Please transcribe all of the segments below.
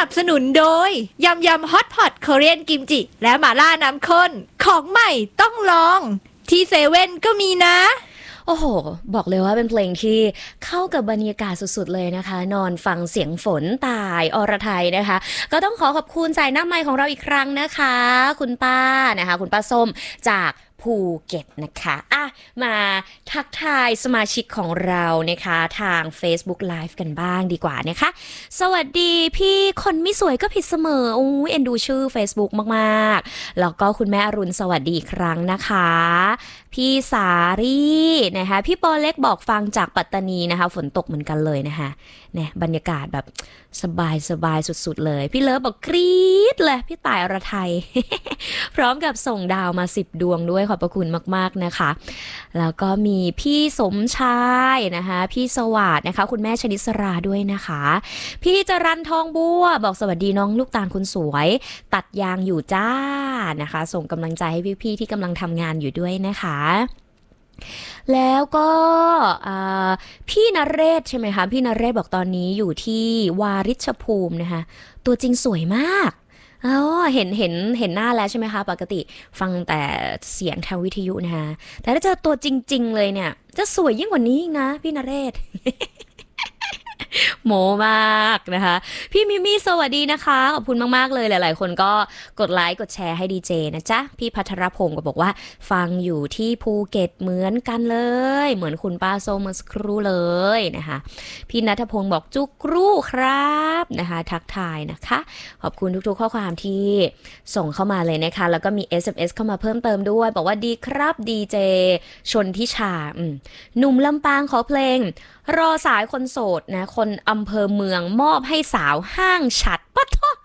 นับสนุนโดยยำยำฮอตพอตเกาหลีกิมจิและหม่าล่าน้ำข้นของใหม่ต้องลองที่เซเว่นก็มีนะโอ้โหบอกเลยว่าเป็นเพลงที่เข้ากับบรรยากาศสุดๆเลยนะคะนอนฟังเสียงฝนตายอรไทยนะคะก็ต้องขอขอบคุณสายหน้าไมค์ของเราอีกครั้งนะคะคุณป้านะคะคุณป้าส้มจากภูเก็ตนะคะมาทักทายสมาชิกของเรานะคะทาง Facebook Live กันบ้างดีกว่านะคะสวัสดีพี่คนไม่สวยก็ผิดเสมอเอ็นดูชื่อ Facebook มากๆแล้วก็คุณแม่อรุณสวัสดีอีกครั้งนะคะพี่สารีนะคะพี่ปอเล็กบอกฟังจากปัตตานีนะคะฝนตกเหมือนกันเลยนะคะเนี่ยบรรยากาศแบบสบายสุดๆเลยพี่เลิฟบอกกรี๊ดเลยพี่ต่ายอรไทย พร้อมกับส่งดาวมา10ดวงด้วยขอบพระคุณมากๆนะคะแล้วก็มีพี่สมชายนะคะพี่สวัสดิ์นะคะคุณแม่ชนิสราด้วยนะคะพี่จรัญทองบัวบอกสวัสดีน้องลูกตาลคุณสวยตัดยางอยู่จ้านะคะส่งกำลังใจให้พี่ๆที่กำลังทำงานอยู่ด้วยนะคะแล้วก็พี่นเรศใช่ไหมคะพี่นเรศบอกตอนนี้อยู่ที่วาริชภูมินะคะตัวจริงสวยมากเห็นหน้าแล้วใช่ไหมคะปกติฟังแต่เสียงทางวิทยุนะคะแต่ถ้าเจอตัวจริงๆเลยเนี่ยจะสวยยิ่งกว่านี้นะพี่นเรศ โมมากนะคะพี่มิมี่สวัสดีนะคะขอบคุณมากๆเลยหลายๆคนก็กดไลค์กดแชร์ให้ดีเจนะจ๊ะพี่พัทรพงศ์ก็บอกว่าฟังอยู่ที่ภูเก็ตเหมือนกันเลยเหมือนคุณป้าโซเมื่อสักครู่เลยนะคะพี่ณัฐพงศ์บอกจุกรูครับนะคะทักทายนะคะขอบคุณทุกๆข้อความที่ส่งเข้ามาเลยนะคะแล้วก็มี SMS เข้ามาเพิ่มเติมด้วยบอกว่าดีครับดีเจชนทิชาหนุ่มลำปางขอเพลงรอสายคนโสดนะคนอำเภอเมืองมอบให้สาวห้างฉัดปะท้อ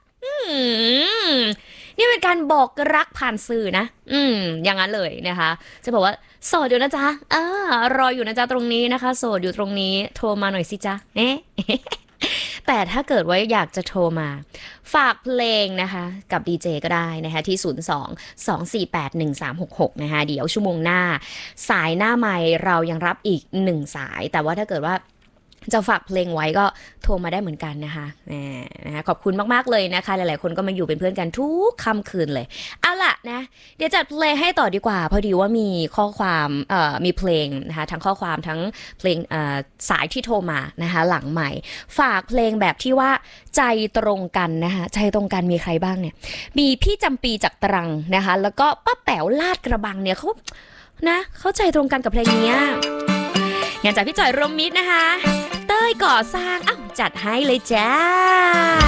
นี่เป็นการบอกรักผ่านสื่อนะอย่างนั้นเลยนะคะจะบอกว่าโสดอยู่นะจ๊ะรออยู่นะจ๊ะตรงนี้นะคะโสดอยู่ตรงนี้โทรมาหน่อยสิจ๊ะแต่ถ้าเกิดว่าอยากจะโทรมาฝากเพลงนะคะกับดีเจก็ได้นะคะที่02-248-1366นะคะเดี๋ยวชั่วโมงหน้าสายหน้าไมค์เรายังรับอีก1สายแต่ว่าถ้าเกิดว่าจะฝากเพลงไว้ก็โทรมาได้เหมือนกันนะคะขอบคุณมากๆเลยนะคะหลายๆคนก็มาอยู่เป็นเพื่อนกันทุกค่ำคืนเลยเอาล่ะนะเดี๋ยวจัดเพลงให้ต่อดีกว่าพอดีว่ามีข้อความมีเพลงนะคะทั้งข้อความทั้งเพลงสายที่โทรมานะคะหลังใหม่ฝากเพลงแบบที่ว่าใจตรงกันนะคะใจตรงกันมีใครบ้างเนี่ยมีพี่จำปีจากตรังนะคะแล้วก็ป้าแป๋วลาดกระบังเนี่ยเขาใจตรงกันกับเพลงนี้งานจากพี่จ่อยรวมมิตรนะคะเต้ยก่อสร้างจัดให้เลยจ้า